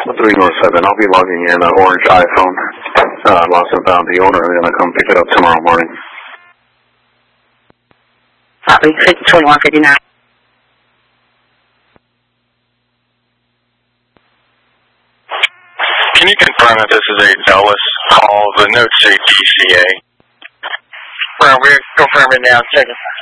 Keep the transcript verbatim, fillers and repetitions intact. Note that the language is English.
three North seven. I'll be logging in an orange iPhone. Uh, lost and found the owner. I'm going to come pick it up tomorrow morning. Copy. twenty-one fifty-nine. Can you confirm that this is a Dulles call? The notes say D C A. Well, we're confirming now. Check it.